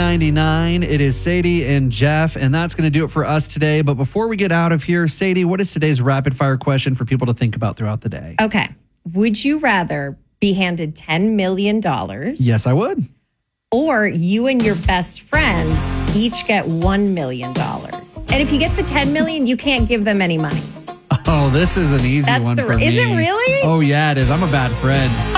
$9.99. It is Sadie and Jeff, and that's going to do it for us today. But before we get out of here, Sadie, what is today's rapid fire question for people to think about throughout the day? Okay. Would you rather be handed $10 million? Yes, I would. Or you and your best friend each get $1 million. And if you get the $10 million, you can't give them any money. Oh, this is an easy one for me. Is it really? Oh, yeah, it is. I'm a bad friend.